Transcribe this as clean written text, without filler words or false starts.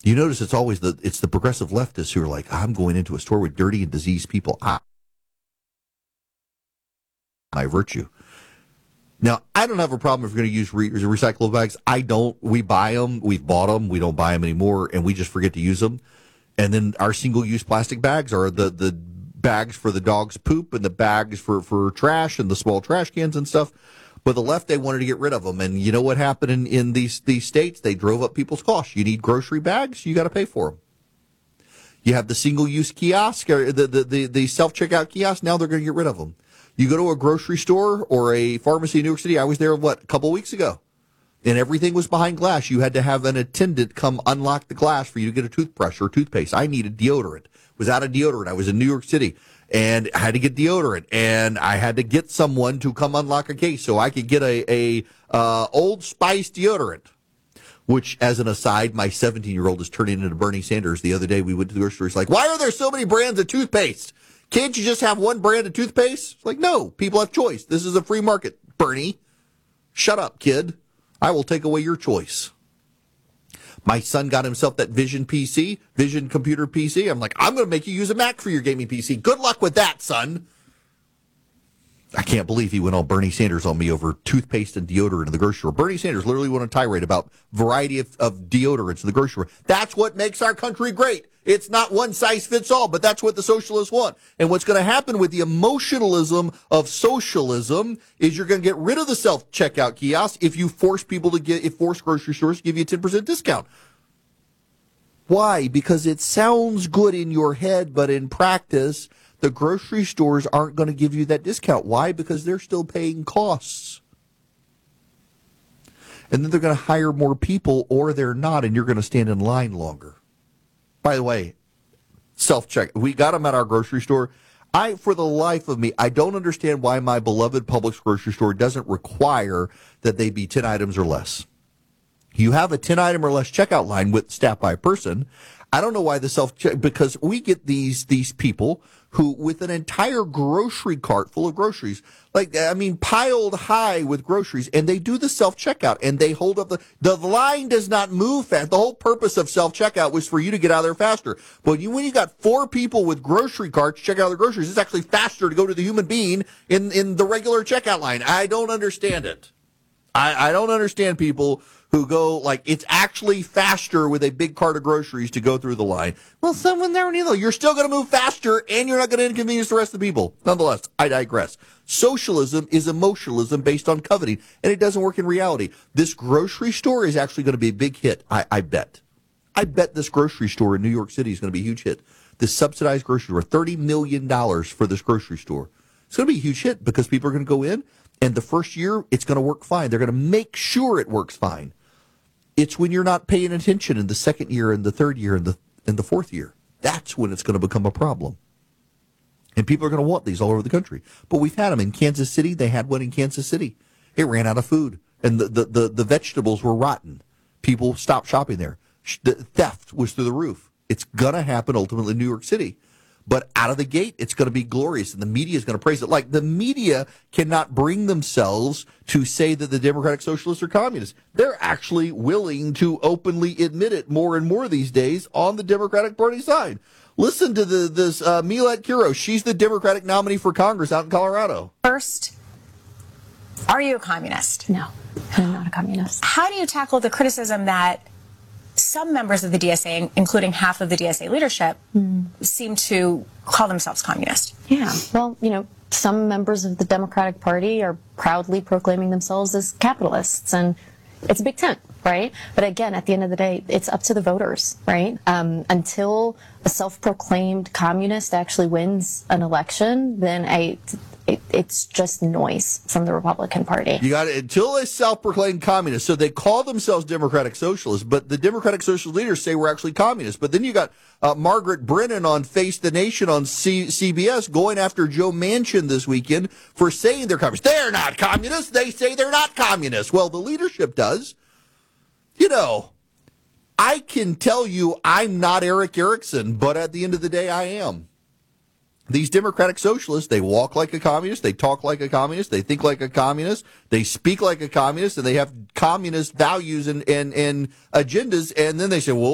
You notice it's always it's the progressive leftists who are like, I'm going into a store with dirty and diseased people. My virtue. Now, I don't have a problem if we're going to use recyclable bags. I don't. We buy them. We've bought them. We don't buy them anymore, and we just forget to use them. And then our single-use plastic bags are the bags for the dog's poop and the bags for trash and the small trash cans and stuff. But the left, they wanted to get rid of them. And you know what happened in these states? They drove up people's costs. You need grocery bags, you got to pay for them. You have the single-use kiosk, or the self-checkout kiosk. Now they're going to get rid of them. You go to a grocery store or a pharmacy in New York City. I was there, a couple weeks ago. And everything was behind glass. You had to have an attendant come unlock the glass for you to get a toothbrush or toothpaste. I needed deodorant. Was out of deodorant. I was in New York City and I had to get deodorant, and I had to get someone to come unlock a case so I could get a Old Spice deodorant. Which, as an aside, my 17-year-old is turning into Bernie Sanders. The other day we went to the grocery store. He's like, why are there so many brands of toothpaste? Can't you just have one brand of toothpaste? It's like, no, people have choice. This is a free market. Bernie, shut up, kid. I will take away your choice. My son got himself that Vision computer PC. I'm like, I'm going to make you use a Mac for your gaming PC. Good luck with that, son. I can't believe he went all Bernie Sanders on me over toothpaste and deodorant in the grocery store. Bernie Sanders literally went on a tirade about variety of deodorants in the grocery store. That's what makes our country great. It's not one size fits all, but that's what the socialists want. And what's going to happen with the emotionalism of socialism is you're going to get rid of the self-checkout kiosks if you force people to force grocery stores to give you a 10% discount. Why? Because it sounds good in your head, but in practice, the grocery stores aren't going to give you that discount. Why? Because they're still paying costs. And then they're going to hire more people, or they're not, and you're going to stand in line longer. By the way, self-check. We got them at our grocery store. For the life of me, I don't understand why my beloved Publix grocery store doesn't require that they be 10 items or less. You have a 10-item or less checkout line with staffed by a person. I don't know why the self-check, because we get these people who, with an entire grocery cart full of groceries, piled high with groceries, and they do the self-checkout, and they hold up the line does not move fast. The whole purpose of self-checkout was for you to get out of there faster. But when you got 4 people with grocery carts check out their groceries, it's actually faster to go to the human being in the regular checkout line. I don't understand it. I don't understand people who go, it's actually faster with a big cart of groceries to go through the line. Well, someone there, you're still going to move faster, and you're not going to inconvenience the rest of the people. Nonetheless, I digress. Socialism is emotionalism based on coveting, and it doesn't work in reality. This grocery store is actually going to be a big hit, I bet. I bet this grocery store in New York City is going to be a huge hit. This subsidized grocery store, $30 million for this grocery store. It's going to be a huge hit because people are going to go in, and the first year, it's going to work fine. They're going to make sure it works fine. It's when you're not paying attention in the second year and the third year and the fourth year. That's when it's going to become a problem. And people are going to want these all over the country. But we've had them in Kansas City. They had one in Kansas City. It ran out of food, and the vegetables were rotten. People stopped shopping there. The theft was through the roof. It's going to happen ultimately in New York City. But out of the gate, it's going to be glorious, and the media is going to praise it. Like, the media cannot bring themselves to say that the Democratic Socialists are communists. They're actually willing to openly admit it more and more these days on the Democratic Party side. Listen to this Milet Kuros. She's the Democratic nominee for Congress out in Colorado. First, are you a communist? No, I'm not a communist. How do you tackle the criticism that some members of the DSA, including half of the DSA leadership, seem to call themselves communist? Yeah, well, some members of the Democratic Party are proudly proclaiming themselves as capitalists, and it's a big tent, right? But again, at the end of the day, it's up to the voters, right? Until a self-proclaimed communist actually wins an election, then it's just noise from the Republican Party. You got it until a self-proclaimed communist. So they call themselves Democratic Socialists, but the Democratic Socialist leaders say we're actually communists. But then you got Margaret Brennan on Face the Nation on CBS going after Joe Manchin this weekend for saying they're communists. They're not communists. They say they're not communists. Well, the leadership does. I can tell you I'm not Eric Erickson, but at the end of the day, I am. These Democratic Socialists, they walk like a communist, they talk like a communist, they think like a communist, they speak like a communist, and they have communist values and agendas, and then they say, well,